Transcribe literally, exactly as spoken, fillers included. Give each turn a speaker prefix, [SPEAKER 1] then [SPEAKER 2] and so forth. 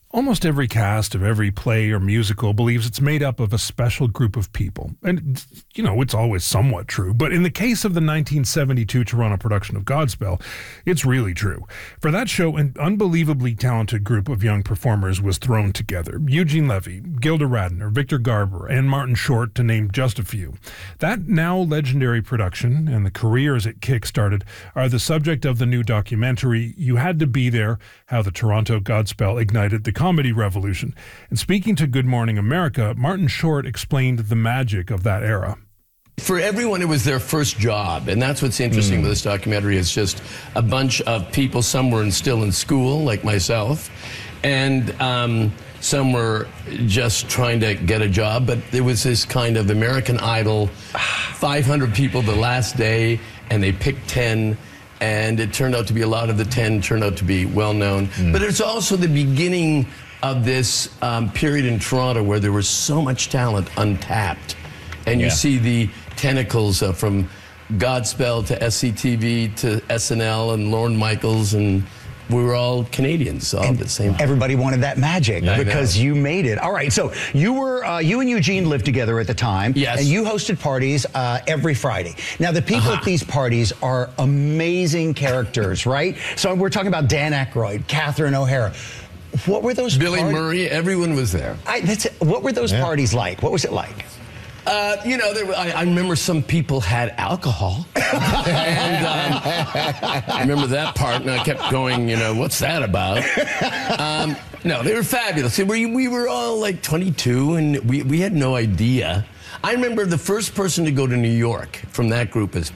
[SPEAKER 1] Almost every cast of every play or musical believes it's made up of a special group of people. And, you know, it's always somewhat true. But in the case of the nineteen seventy-two Toronto production of Godspell, it's really true. For that show, an unbelievably talented group of young performers was thrown together. Eugene Levy, Gilda Radner, Victor Garber, and Martin Short, to name just a few. That now legendary production and the careers it kick-started are the subject of the new documentary, You Had to Be There, How the Toronto Godspell Ignited the Comedy Revolution. And speaking to Good Morning America, Martin Short explained the magic of that era.
[SPEAKER 2] For everyone, it was their first job, and that's what's interesting mm. with this documentary. It's just a bunch of people. Some were in, still in school, like myself, and um, some were just trying to get a job. But there was this kind of American Idol, five hundred people the last day, and they picked ten. And it turned out to be a lot of the ten turned out to be well-known. Mm. But it's also the beginning of this um, period in Toronto where there was so much talent untapped. And yeah. you see the tentacles uh, from Godspell to S C T V to S N L and Lorne Michaels, and we were all Canadians, all
[SPEAKER 3] and
[SPEAKER 2] the same time.
[SPEAKER 3] Everybody wanted that magic
[SPEAKER 2] yeah,
[SPEAKER 3] because you made it. All right, so you were uh, you and Eugene lived together at the time.
[SPEAKER 2] Yes.
[SPEAKER 3] And you hosted parties uh, every Friday. Now, the people uh-huh. at these parties are amazing characters, right? So we're talking about Dan Aykroyd, Catherine O'Hara. What were those
[SPEAKER 2] Billy
[SPEAKER 3] parties?
[SPEAKER 2] Murray, everyone was there.
[SPEAKER 3] I, that's, what were those
[SPEAKER 2] yeah.
[SPEAKER 3] parties like? What was it like?
[SPEAKER 2] Uh, you know, there were, I, I remember some people had alcohol. and um, I remember that part, and I kept going, you know, what's that about? Um, no, they were fabulous. We, we were all like twenty-two, and we, we had no idea. I remember the first person to go to New York from that group is